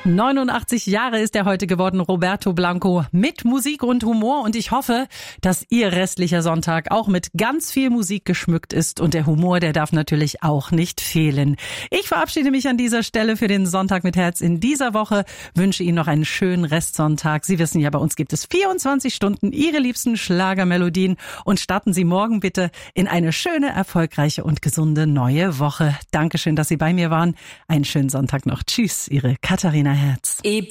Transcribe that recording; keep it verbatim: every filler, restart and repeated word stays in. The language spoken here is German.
neunundachtzig Jahre ist er heute geworden, Roberto Blanco, mit Musik und Humor. Und ich hoffe, dass Ihr restlicher Sonntag auch mit ganz viel Musik geschmückt ist. Und der Humor, der darf natürlich auch nicht fehlen. Ich verabschiede mich an dieser Stelle für den Sonntag mit Herz in dieser Woche. Wünsche Ihnen noch einen schönen Restsonntag. Sie wissen ja, bei uns gibt es vierundzwanzig Stunden Ihre liebsten Schlagermelodien. Und starten Sie morgen bitte in eine schöne, erfolgreiche und gesunde neue Woche. Dankeschön, dass Sie bei mir waren. Einen schönen Sonntag noch. Tschüss, Ihre Katharina Herz. Ich